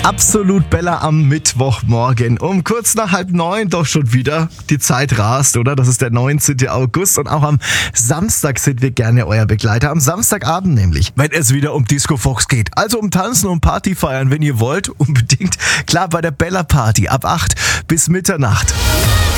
Absolut Bella am Mittwochmorgen um kurz nach 8:30, doch schon wieder. Die Zeit rast, oder? Das ist der 19. August und auch am Samstag sind wir gerne euer Begleiter. Am Samstagabend nämlich, wenn es wieder um Disco Fox geht. Also um Tanzen und Party feiern, wenn ihr wollt, unbedingt. Klar, bei der Bella Party ab 8 bis Mitternacht.